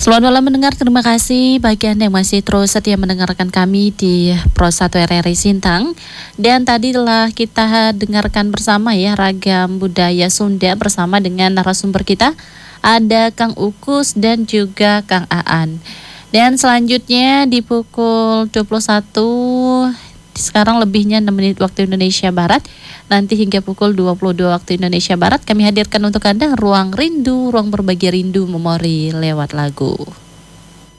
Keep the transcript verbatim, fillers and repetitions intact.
Selamat malam mendengar, terima kasih bagi Anda yang masih terus setia mendengarkan kami di Pro satu R R I Sintang. Dan tadi telah kita dengarkan bersama ya ragam budaya Sunda bersama dengan narasumber kita. Ada Kang Ukus dan juga Kang Aan. Dan selanjutnya di pukul dua puluh satu, sekarang lebihnya enam menit waktu Indonesia Barat. Nanti hingga pukul dua puluh dua waktu Indonesia Barat kami hadirkan untuk Anda ruang rindu, ruang berbagi rindu memori lewat lagu.